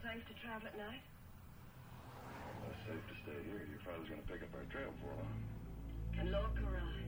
safe to travel at night? Well, it's safe to stay here. Your father's going to pick up our trail for long. And Lord Karai.